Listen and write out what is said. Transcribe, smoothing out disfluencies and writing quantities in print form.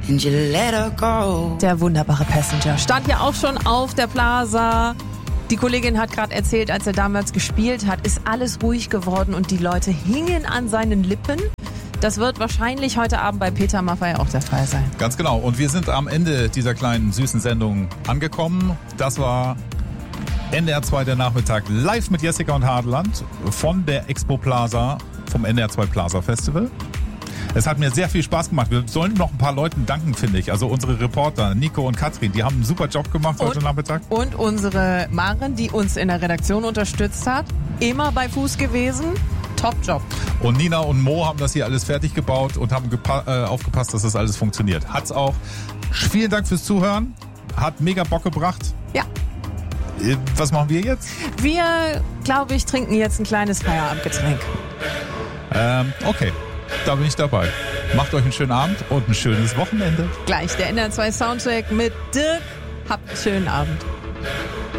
and you let her go. Der wunderbare Passenger stand ja auch schon auf der Plaza. Die Kollegin hat gerade erzählt, als er damals gespielt hat, ist alles ruhig geworden und die Leute hingen an seinen Lippen. Das wird wahrscheinlich heute Abend bei Peter Maffay auch der Fall sein. Ganz genau. Und wir sind am Ende dieser kleinen süßen Sendung angekommen. Das war NDR 2 der Nachmittag live mit Jessica und Hadeland von der Expo Plaza, vom NDR 2 Plaza Festival. Es hat mir sehr viel Spaß gemacht. Wir sollen noch ein paar Leuten danken, finde ich. Also unsere Reporter, Nico und Katrin, die haben einen super Job gemacht heute Nachmittag. Und unsere Maren, die uns in der Redaktion unterstützt hat. Immer bei Fuß gewesen. Top-Job. Und Nina und Mo haben das hier alles fertig gebaut und haben aufgepasst, dass das alles funktioniert. Hat's auch. Vielen Dank fürs Zuhören. Hat mega Bock gebracht. Ja. Was machen wir jetzt? Wir, glaube ich, trinken jetzt ein kleines Feierabendgetränk. Okay. Da bin ich dabei. Macht euch einen schönen Abend und ein schönes Wochenende. Gleich der NDR 2 Soundcheck mit Dirk. Habt einen schönen Abend.